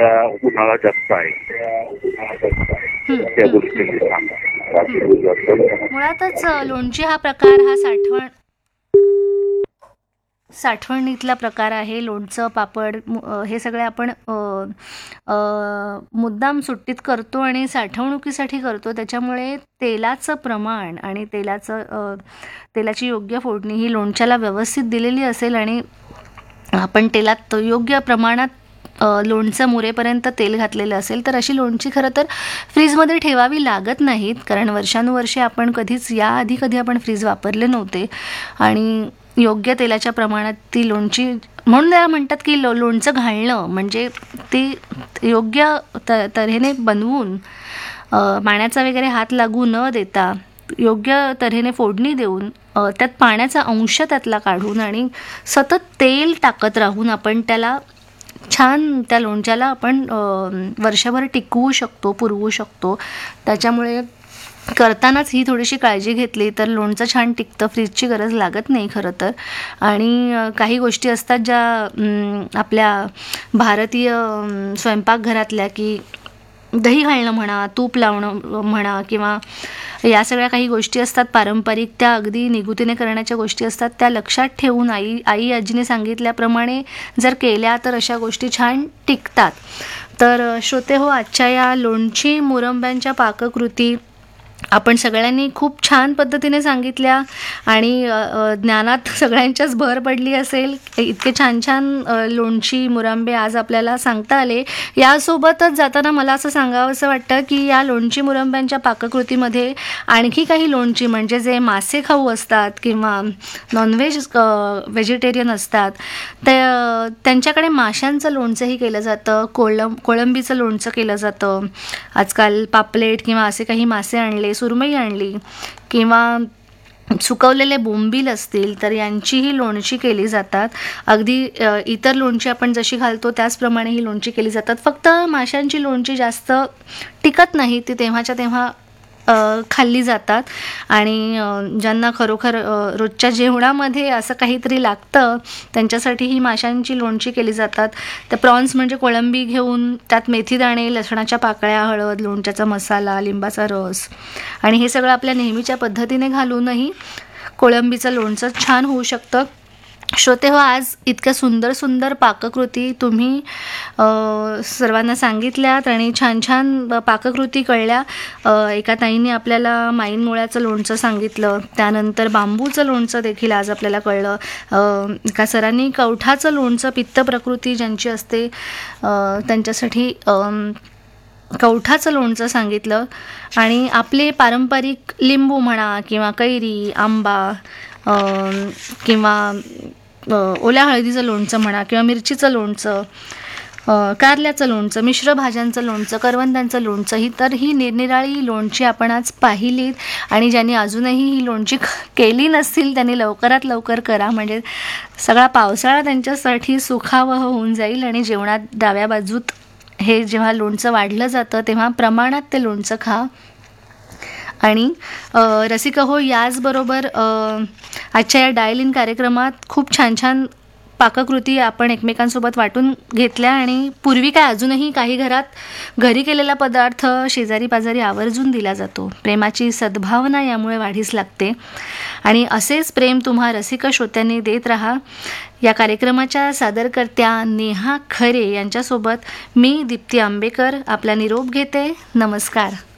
उन्हाळा जास्त आहे त्या गोष्टी मुळातच लोणची हा प्रकार हा साठवणीतला प्रकार आहे. लोणचं, पापड हे सगळे आपण मुद्दाम सुट्टीत करतो आणि साठवणुकीसाठी करतो. त्याच्यामुळे तेलाचं प्रमाण आणि तेलाची योग्य फोडणी ही लोणच्याला व्यवस्थित दिलेली असेल आणि आपण तेलात योग्य प्रमाणात लोणचं मुरेपर्यंत तेल घातलेलं असेल तर अशी लोणची खरं तर फ्रीजमध्ये ठेवावी लागत नाहीत. कारण वर्षानुवर्षे आपण याआधी कधी आपण फ्रीज वापरले नव्हते आणि योग्य तेलाच्या प्रमाणात ती लोणची, म्हणून त्याला म्हणतात की लोणचं घालणं म्हणजे ती योग्य तऱ्हेने बनवून पाण्याचा वगैरे हात लागू न देता योग्य तऱ्हेने फोडणी देऊन त्यात पाण्याचा अंश त्यातला काढून आणि सतत तेल टाकत राहून आपण त्याला छान त्या लोणच्याला आपण वर्षभर टिकवू शकतो, पुरवू शकतो. त्याच्यामुळे करतानाच ही थोडीशी काळजी घेतली तर लोणचं छान टिकतं. फ्रीजची गरज लागत नाही खरं तर. आणि काही गोष्टी असतात ज्या आपल्या भारतीय स्वयंपाकघरातल्या, की दही घालणं म्हणा, तूप लावणं म्हणा, किंवा या सगळ्या काही गोष्टी असतात पारंपरिक, त्या अगदी निगुतीने करण्याच्या गोष्टी असतात. त्या लक्षात ठेवून आई आजीने सांगितल्याप्रमाणे जर केल्या तर अशा गोष्टी छान टिकतात. तर श्रोते हो, आजच्या या लोणची मुरंब्यांच्या पाककृती आपण सगळ्यांनी खूप छान पद्धतीने सांगितल्या आणि ज्ञानात सगळ्यांच्याच भर पडली असेल. इतके छान छान लोणची मुरंबे आज आपल्याला सांगता आले. यासोबतच जाताना मला असं सांगावंसं वाटतं की या लोणची मुरंब्यांच्या पाककृतीमध्ये आणखी काही लोणची म्हणजे जे मासे खाऊ असतात किंवा नॉनव्हेज व्हेजिटेरियन असतात त्यांच्याकडे माशांचं लोणचंही केलं जातं, कोळंबीचं लोणचं केलं जातं. आजकाल पापलेट किंवा असे काही मासे आणले, सुरमई आणली किंवा सुकवलेले बोंबील असतील तर यांचीही लोणची केली जातात. अगदी इतर लोणची आपण जशी घालतो त्याचप्रमाणे ही लोणची केली जातात. फक्त माशांची लोणची जास्त टिकत नाही, ती तेव्हाच्या तेव्हा खाल्ली जातात आणि ज्यांना खरोखर रोजच्या जेवणामध्ये असं काहीतरी लागतं त्यांच्यासाठी ही माशांची लोणची केली जातात. त्या प्रॉन्स म्हणजे कोळंबी घेऊन त्यात मेथीदाणे, लसणाच्या पाकळ्या, हळद, लोणच्याचा मसाला, लिंबाचा रस आणि हे सगळं आपल्या नेहमीच्या पद्धतीने घालूनही कोळंबीचं लोणचं छान होऊ शकतं. श्रोते हो, आज इतक्या सुंदर सुंदर पाककृती तुम्ही सर्वांना सांगितल्यात आणि छान छान पाककृती कळल्या. एका ताईंनी आपल्याला माईन मुळ्याचं लोणचं सांगितलं, त्यानंतर बांबूचं लोणचं देखील आज आपल्याला कळलं. एका सरांनी कवठाचं लोणचं, पित्त प्रकृती ज्यांची असते त्यांच्यासाठी कवठाचं लोणचं सांगितलं आणि आपले पारंपरिक लिंबू म्हणा किंवा कैरी, आंबा किंवा ओल्या हळदीचं लोणचं म्हणा किंवा मिरचीचं लोणचं, कारल्याचं लोणचं, मिश्र भाज्यांचं लोणचं, करवंदांचं लोणचं, ही निरनिराळी लोणची आपण आज पाहिलीत आणि ज्यांनी अजूनही ही लोणची केली नसतील त्यांनी लवकरात लवकर करा, म्हणजे सगळा पावसाळा त्यांच्यासाठी सुखावह होऊन जाईल आणि जेवणात डाव्या बाजूत हे जेव्हा लोणचं वाढलं जातं तेव्हा प्रमाणात ते लोणचं खा. आणि रसिक हो, याचबरोबर आजच्या या डायल इन कार्यक्रमात खूप छान छान पाककृती आपण एकमेकांसोबत वाटून घेतल्या आणि पूर्वी काय अजूनही काही घरात घरी केलेला पदार्थ शेजारी पाजारी आवर्जून दिला जातो. प्रेमाची सद्भावना यामुळे वाढीस लागते आणि असेच प्रेम तुम्हा रसिक श्रोत्यांनी देत राहा. या कार्यक्रमाच्या सादरकर्त्या नेहा खरे यांच्यासोबत मी दीप्ती आंबेकर आपला निरोप घेते. नमस्कार.